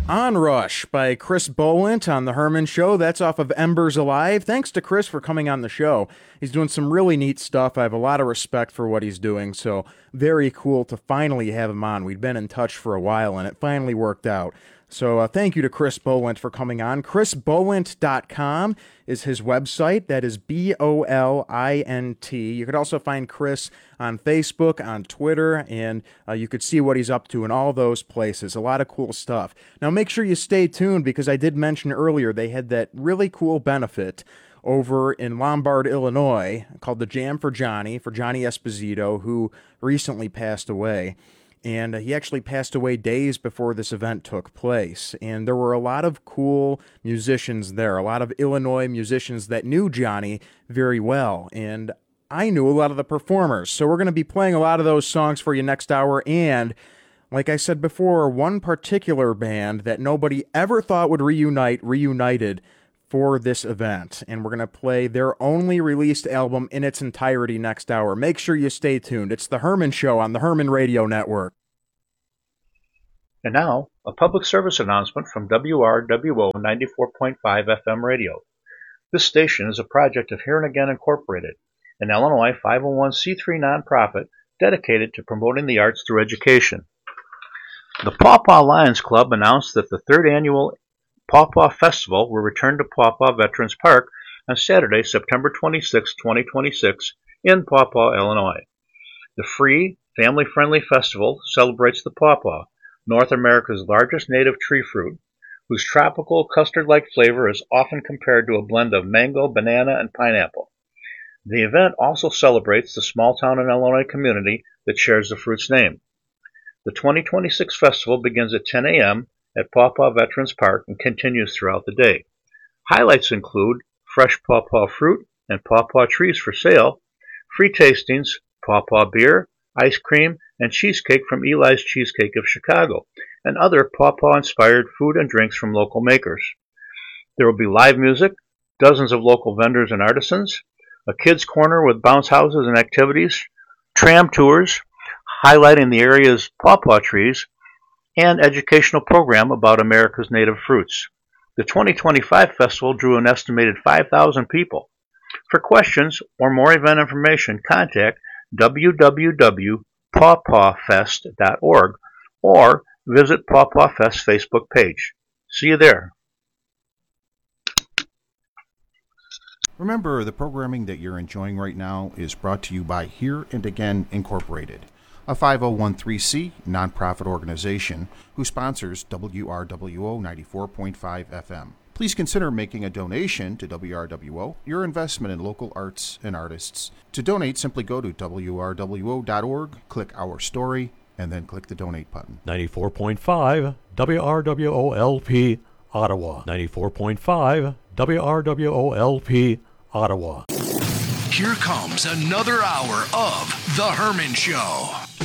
Onrush by Chris Bollant on The Herman Show. That's off of Embers Alive. Thanks to Chris for coming on the show. He's doing some really neat stuff. I have a lot of respect for what he's doing, so very cool to finally have him on. We'd been in touch for a while, and it finally worked out. So thank you to Chris Bollant for coming on. ChrisBollant.com is his website. That is BOLINT. You could also find Chris on Facebook, on Twitter, and you could see what he's up to in all those places. A lot of cool stuff. Now make sure you stay tuned, because I did mention earlier they had that really cool benefit over in Lombard, Illinois, called the Jam for Johnny Esposito, who recently passed away. And he actually passed away days before this event took place. And there were a lot of cool musicians there, a lot of Illinois musicians that knew Johnny very well. And I knew a lot of the performers. So we're going to be playing a lot of those songs for you next hour. And like I said before, one particular band that nobody ever thought would reunited for this event. And we're going to play their only released album in its entirety next hour. Make sure you stay tuned. It's The Herman Show on the Herman Radio Network. And now, a public service announcement from WRWO 94.5 FM radio. This station is a project of Here and Again Incorporated, an Illinois 501c3 nonprofit dedicated to promoting the arts through education. The Pawpaw Lions Club announced that the third annual Pawpaw Festival will return to Pawpaw Veterans Park on Saturday, September 26, 2026, in Pawpaw, Illinois. The free, family-friendly festival celebrates the pawpaw, North America's largest native tree fruit, whose tropical custard-like flavor is often compared to a blend of mango, banana, and pineapple. The event also celebrates the small-town in Illinois community that shares the fruit's name. The 2026 festival begins at 10 a.m. at Pawpaw Veterans Park and continues throughout the day. Highlights include fresh pawpaw fruit and pawpaw trees for sale, free tastings, pawpaw beer, ice cream, and cheesecake from Eli's Cheesecake of Chicago, and other pawpaw-inspired food and drinks from local makers. There will be live music, dozens of local vendors and artisans, a kids' corner with bounce houses and activities, tram tours highlighting the area's pawpaw trees, and educational program about America's native fruits. The 2025 festival drew an estimated 5,000 people. For questions or more event information, contact www.pawpawfest.org or visit Pawpaw Fest Facebook page. See you there. Remember, the programming that you're enjoying right now is brought to you by Here and Again Incorporated, a 501(c) nonprofit organization who sponsors WRWO 94.5 FM. Please consider making a donation to WRWO, your investment in local arts and artists. To donate, simply go to WRWO.org, click Our Story, and then click the Donate button. 94.5 WRWO-LP Ottawa. 94.5 WRWO-LP Ottawa. Here comes another hour of The Herman Show.